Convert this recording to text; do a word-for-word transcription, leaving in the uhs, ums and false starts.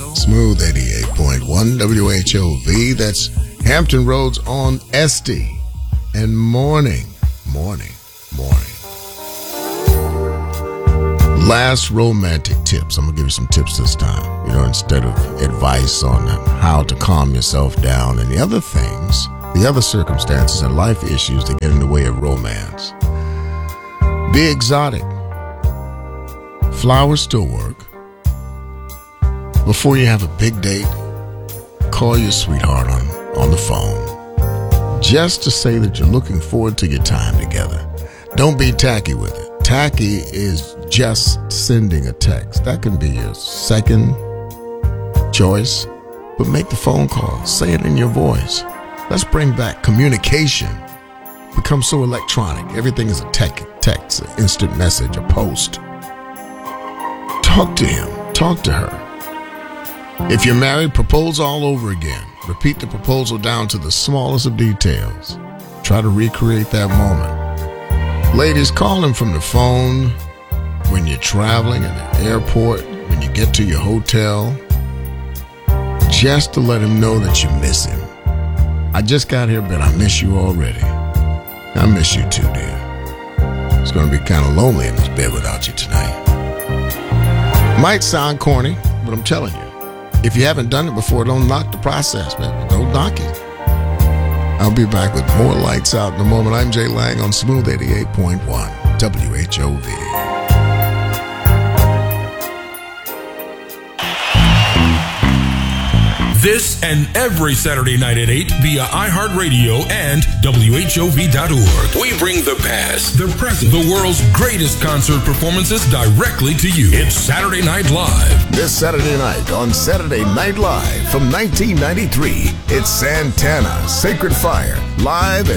Smooth eighty-eight point one W H O V. That's Hampton Roads on Estee. And morning, morning, morning. Last romantic tips. I'm going to give you some tips this time. You know, instead of advice on how to calm yourself down and the other things, the other circumstances and life issues that get in the way of romance. Be exotic. Flowers still work. Before you have a big date, call your sweetheart on, on the phone just to say that you're looking forward to your time together. Don't be tacky with it. Tacky is just sending a text. That can be your second choice, but make the phone call. Say it in your voice. Let's bring back communication. Become so electronic. Everything is a tech, text, an instant message, a post. Talk to him. Talk to her. If you're married, propose all over again. Repeat the proposal down to the smallest of details. Try to recreate that moment. Ladies, call him from the phone when you're traveling in the airport, when you get to your hotel, just to let him know that you miss him. I just got here, but I miss you already. I miss you too, dear. It's going to be kind of lonely in this bed without you tonight. Might sound corny, but I'm telling you, if you haven't done it before, don't knock the process, man. Don't knock it. I'll be back with more Lights Out in a moment. I'm Jay Lang on Smooth eighty-eight point one W H O V. This and every Saturday night at eight via iHeartRadio and W H O V dot org. We bring the past, the present, the world's greatest concert performances directly to you. It's Saturday Night Live. This Saturday night on Saturday Night Live from nineteen ninety-three, it's Santana, Sacred Fire, live at